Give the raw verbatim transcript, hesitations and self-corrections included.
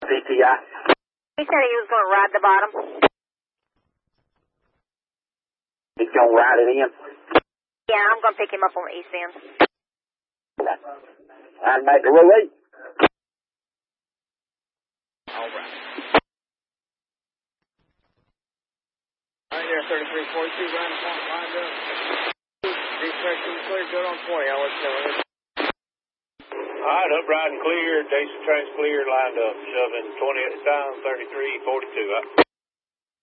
P T I. He said he was going to ride the bottom. He's going to ride it in? Yeah, I'm going to pick him up on the east end. I'd make a release. All right. Right there, thirty-three forty-two, round point, lined up. Despection clear, good on twenty, I'll let you know. All right, up riding clear, Jason train's clear, lined up, shoving twenty at a time, thirty-three forty-two.